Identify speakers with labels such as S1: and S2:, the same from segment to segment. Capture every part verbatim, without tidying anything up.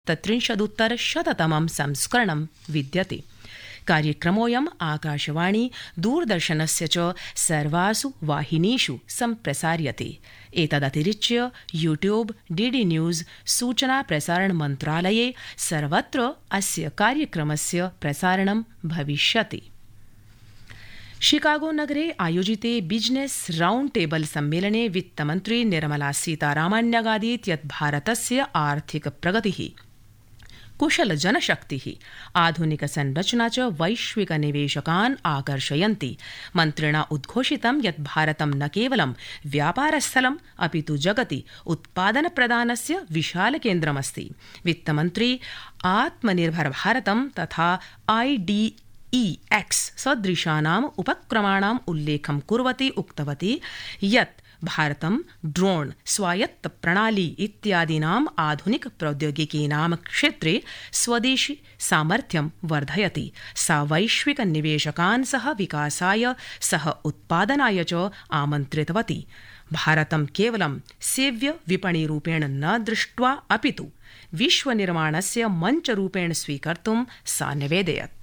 S1: त्रिंशदुत्तर शततमं संस्करणं विद्यते। कार्यक्रमोऽयम् आकाशवाणी दूरदर्शनस्य च सर्वासु वाहिनीषु सम्प्रसार्यते। एतदतिरिच्य यूट्यूब, डीडी न्यूज, सूचना प्रसारण मन्त्रालये सर्वत्र अस्य कार्यक्रमस्य प्रसारणं भविष्यति। शिकागो नगरे आयोजिते बिजनेस राउंड टेबल सम्मेलने वित्तमन्त्री निर्मला सीतारामन् न्यगादीत् यत् भारतस्य आर्थिक प्रगतिः, कुशल जनशक्तिः, आधुनिक संरचना च वैश्विक निवेशकान् आकर्षयन्ति। मन्त्रिणा उद्घोषितं यत् भारतं न केवलं व्यापारस्थलम् अपितु जगति उत्पादन प्रदानस्य विशाल केन्द्रमस्ति। वित्तमन्त्री आत्मनिर्भर भारतं तथा आईडी ई एक्स सदृशानाम् उपक्रमाणाम् उल्लेखं कुर्वती उक्तवती यत् भारतं ड्रोन, स्वायत्त प्रणाली इत्यादीनाम् आधुनिक प्रौद्योगिकीनां क्षेत्रे स्वदेशी सामर्थ्यं वर्धयति। सा वैश्विक निवेशकान् सह विकासाय, सह उत्पादनाय च आमन्त्रितवती। भारतं केवलं सेव्य विपणिरूपेण न दृष्ट्वा अपितु विश्वनिर्माणस्य मञ्चरूपेण स्वीकर्तुं सा निवेदयत्।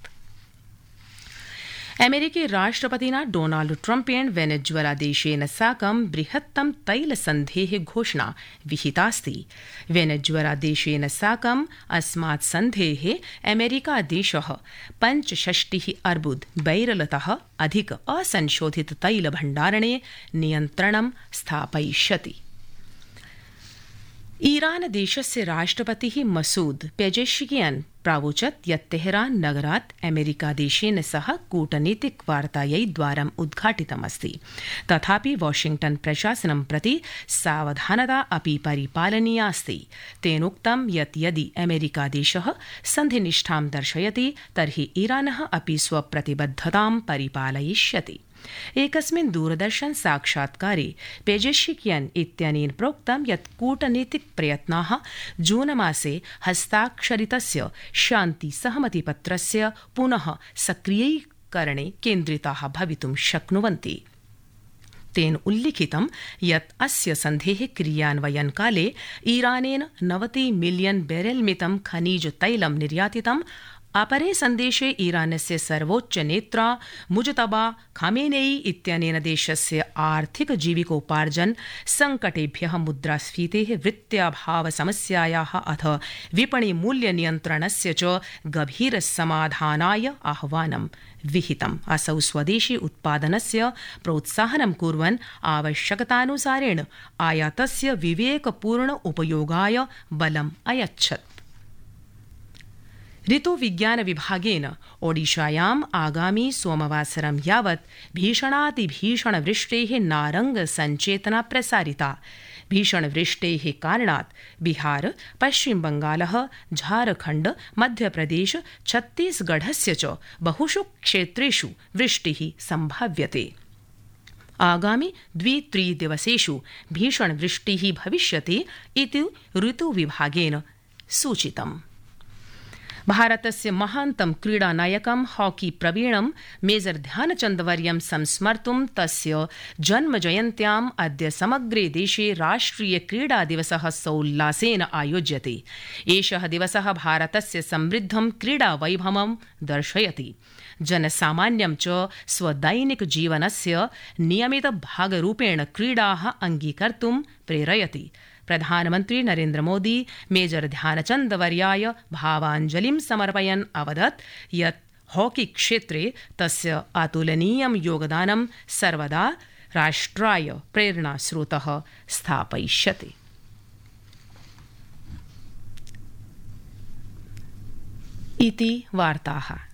S1: अमेरिकी राष्ट्रपतिना डोनाल्ड ट्रम्पेण वेनेजुएला देशेन साकं बृहत्तम तैलसन्धेः घोषणा विहितास्ति। वेनेजुएला देशेन साकम् अस्मात् सन्धेः अमेरिका देशः पञ्चषष्टिः अर्बुद बैरलतः अधिक असंशोधित तैलभण्डारणे नियन्त्रणं स्थापयिष्यति। ईरान देशस्य राष्ट्रपतिः मसूद पेजेश्कियान् प्रावोचत् यत् तेहरान नगरात् अमेरिका देशेन सह कूटनीतिक वार्तायै द्वारम् उद्घाटितमस्ति। तथापि वाशिंग्टन प्रशासनं प्रति सावधानता अपि परिपालनीयास्ति। तेनोक्तं यत् यदि अमेरिका देशः सन्धिनिष्ठां दर्शयति तर्हि ईरानः अपि स्वप्रतिबद्धतां परिपालयिष्यति। एकस्मिन् दूरदर्शन साक्षात्कारे पेजेश्कियान् इत्यनेन प्रोक्तं यत् कूटनीतिक प्रयत्नाः जूनमासे हस्ताक्षरितस्य शान्ति सहमतिपत्रस्य पुनः सक्रियीकरणे केन्द्रिताः भवितुं शक्नुवन्ति। तेन उल्लिखितं यत् अस्य सन्धेः क्रियान्वयनकाले ईरानेन नवति मिलियन बैरल मितं खनिज तैलं निर्यातितम्। अपरे सन्देशे ईरानस्य सर्वोच्च नेत्रा मुजतबा खामेनेई इत्यनेन देशस्य आर्थिक जीविकोपार्जन संकटेभ्यः, मुद्रास्फीतेः, वृत्त्याभाव समस्यायाः अथ विपणि मूल्य नियन्त्रणस्य च गभीर समाधानाय आह्वानं विहितम्। असौ स्वदेशी उत्पादनस्य प्रोत्साहनं कुर्वन् आवश्यकतानुसारेण आयातस्य विवेकपूर्ण उपयोगाय बलम् अयच्छत्। ऋतुविज्ञान विभागेन ओडिशायाम् आगामी सोमवासरं यावत् भीषणातिभीषण वृष्टेः नारंग संचेतना प्रसारिता। भीषण वृष्टेः कारणात् बिहार, पश्चिम बंगालः, झारखण्ड, मध्यप्रदेश, छत्तीसगढ़स्य च बहुषु क्षेत्रेषु वृष्टिः सम्भाव्यते। आगामि द्वि त्रि दिवसेषु भीषण वृष्टिः भविष्यति इति ऋतुविभागेन सूचितम्। भारतस्य महान्तं क्रीडानायकं हॉकी प्रवीणं मेजर ध्यानचन्दवर्यं संस्मर्तुं तस्य जन्मजयन्त्याम् अद्य समग्रे देशे राष्ट्रिय क्रीडा दिवसः सोल्लासेन आयोज्यते। एषः दिवसः भारतस्य समृद्धं क्रीडा वैभवं दर्शयति। जनसामान्यं च स्वदैनिक जीवनस्य नियमित भागरूपेण क्रीडाः अङ्गीकर्तुं प्रेरयति। प्रधानमन्त्री नरेन्द्र मोदी मेजर ध्यानचन्दवर्याय भावाञ्जलिं समर्पयन् अवदत् यत् हॉकी क्षेत्रे तस्य अतुलनीयं योगदानं सर्वदा राष्ट्राय प्रेरणास्रोतः स्थापयिष्यति। इति वार्ताः।